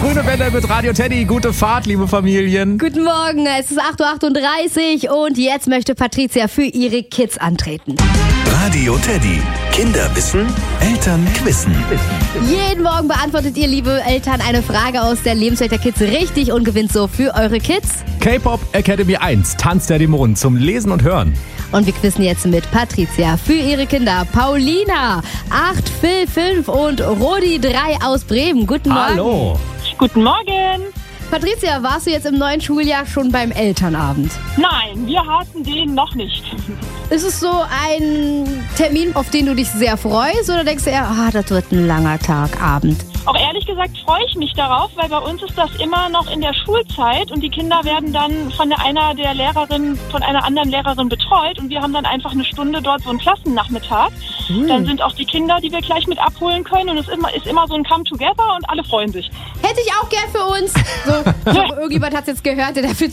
Grüne Welle mit Radio Teddy. Gute Fahrt, liebe Familien. Guten Morgen, es ist 8.38 Uhr und jetzt möchte Patricia für ihre Kids antreten. Radio Teddy. Kinder wissen, Eltern wissen. Jeden Morgen beantwortet ihr, liebe Eltern, eine Frage aus der Lebenswelt der Kids richtig und gewinnt so für eure Kids. K-Pop Academy 1, Tanz der Dämonen zum Lesen und Hören. Und wir quizzen jetzt mit Patricia für ihre Kinder. Paulina, 8, Phil 5 und Rodi 3 aus Bremen. Guten Morgen. Hallo. Guten Morgen. Patricia, warst du jetzt im neuen Schuljahr schon beim Elternabend? Nein, wir hatten den noch nicht. Ist es so ein Termin, auf den du dich sehr freust, oder denkst du eher, das wird ein langer Tag, Abend? Auch ehrlich gesagt freue ich mich darauf, weil bei uns ist das immer noch in der Schulzeit und die Kinder werden dann von einer anderen Lehrerin betreut und wir haben dann einfach eine Stunde dort so einen Klassennachmittag. Dann sind auch die Kinder, die wir gleich mit abholen können und es ist immer so ein Come-Together und alle freuen sich. Hätte ich auch gern für uns. So, irgendjemand hat es jetzt gehört, der dafür